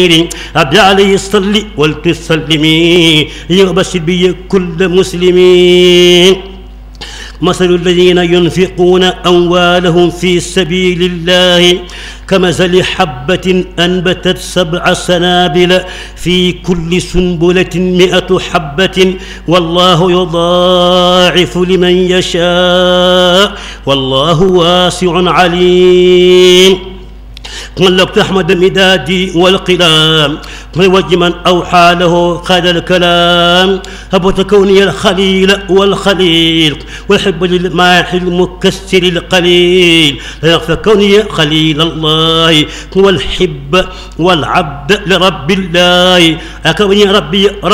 عبد عليه الصلي ولتسلمي يغبش بي كل مسلمين. مثل الذين ينفقون أموالهم في سبيل الله كمثل حبة أنبتت 7 سنابل في كل سنبلة 100 حبة والله يضاعف لمن يشاء والله واسع عليم. ملكت أحمد المدادي والقلام من وجه من أوحى له خير الكلام. هبت كوني الخليل والخليل والحب للماحي المكسر القليل فكوني خليل الله هو الحب والعبد لرب الله. أكوني ربي